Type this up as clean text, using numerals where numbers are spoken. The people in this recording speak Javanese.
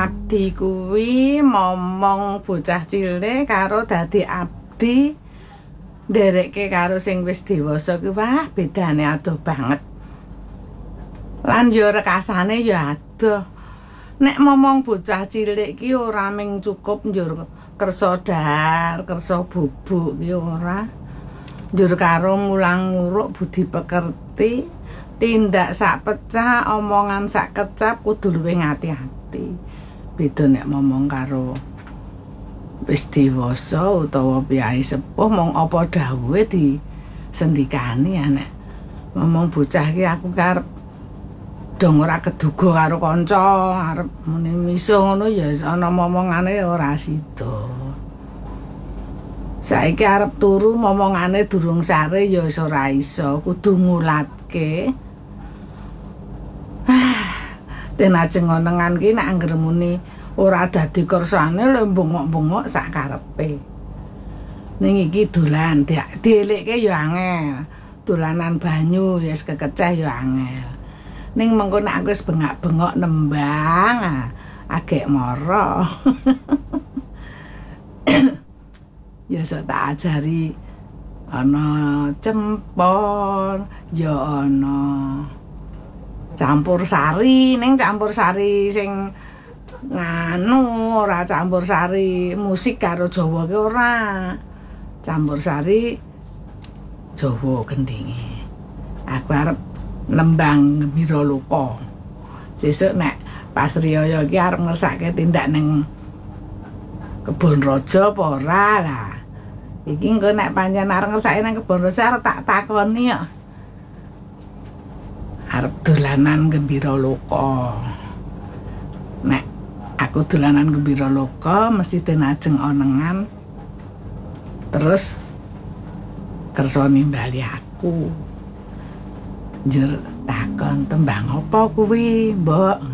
Abdi kuwi momong bocah cilik karo dadi abdi nderekke karo sing wis dewasa kuwi wah bedane adoh banget. Lan yo rekasane yo adoh. Nek momong bocah cilik ki ora mung cukup njur kersa dahar, kersa bubuk ki ora. Njur karo mulang nguruk budi pekerti, tindak sak pecah, omongan sak kecap kudu luwih ngati-ati. Beda nek ngomong karo wis dewasa utawa piyai sepuh mong apa dawuhe disendikani ya nek ngomong bocah ki aku karep dong ora keduga karo kanca arep muni miso ngono ya ana momongane ora sida. Saiki arep turu momongane durung sare ya wis ora iso kudu ngulatke. Tenajeng ngonengan ki nek anggere muni ora dadi kersane lho bengok-bengok sak karepe. Ning iki dolan dielikke ya angel. Dolanan banyu ya wis kekeceh ya angel. Ning mengko nek aku wis bengak-bengok nembang agek mara. Ya sok tak ajari ana cempol, ya ana campur sari, ning campur sari sing nganu ora campur sari musik karo Jawa ki ora. Campur sari Jawa gendhinge. Aku arep nembang Gembira Loka. Sesuk nek pas riyaya ki arep ngersake tindak ning Kebon Raja apa ora lah. Iki engko nek pancen arep ngersake nang Kebon Raja arep tak takoni kok. Arep dolanan Gembira Loka. Nek aku dolanan Gembira Loka mesti tenajeng onengan terus kersa nimbali aku. Njur takon tembang apa kuwi, Mbok?